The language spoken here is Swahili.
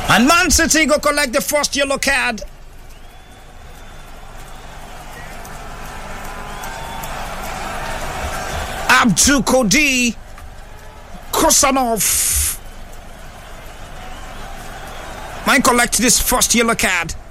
And Man City go collect the first yellow card. Abdul Kodi Kosanov might collect this first yellow card.